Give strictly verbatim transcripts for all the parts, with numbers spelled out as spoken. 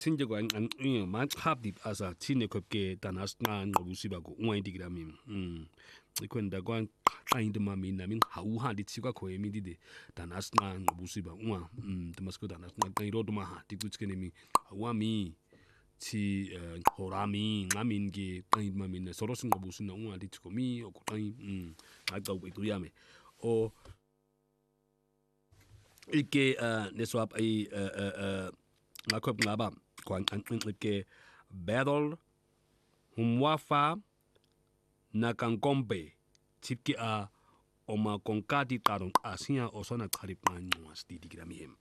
tinje kwa nqanqinga machapdi asa thine khopke tanasna ngobusiba ko ungayitikira mimi mm ikhonda kwa xayinde mami nami hauha ditsikwa kho emidide tanasna ngobusiba unga mm tamasko tanasna qayro to maha tikutskene mi awami ti ngorami ngamin ke qayid mami na soros ngobusina unga ditsko mi okuqay mm aqa ukuyame o ike neswap ay ngakho ngaba kwanqinqike battle humwafa nakankombe tipki a oma konkati qarong asia osona qharip nganwa stidi gramiem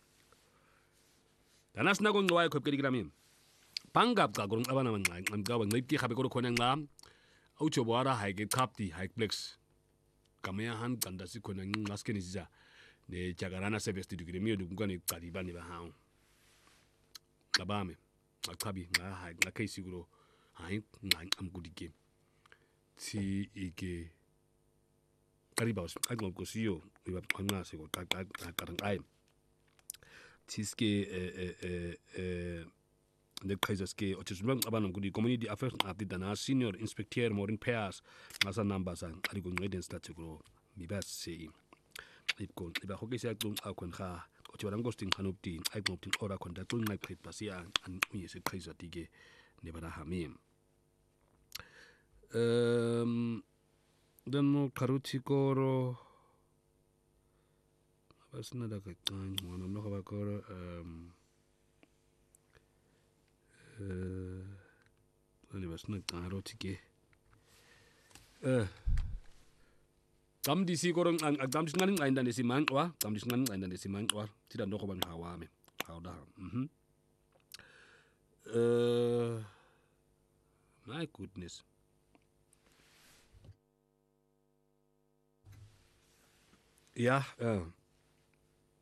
danasna ko ngwaye khopke gramiem pangap ka korong abana manqa ngaba ngipki khabe ko khona ngam aucho bora haike khapti hike flex kamaya han kanda sikhona ngaskeni siza ne jagarana sebesti digrimio dukani qaliba ne bahawu qabame aqhabi nga ha nga kaysiguro hayi ngam kudike ti ike qaribos aqo kosiyo iba qanqase ko qaqa qarnqay tiske eh eh eh the kaiserske othisubang abana kudi community affairs update dana senior inspector morin pairs ngasa numbers an qali ko ngeden stats ko mibase ipko iba hokese aqung akhon kha othi wala ngosting khanopti ayqopti ora khonda xung ngai qhit pasia an uyise qhaiza tige ne bara hamim um dano qaruthi koro basina da kaqang ngwana no ba koro um eh le basina qaruthi ke eh Gamdi si korong ang agam singaning ngain dan desi mangwa, gamdi singaning ngain dan desi mangwa, tidak doko bang hawame, hawda. Mhm. Uh, my goodness. Ja, uh,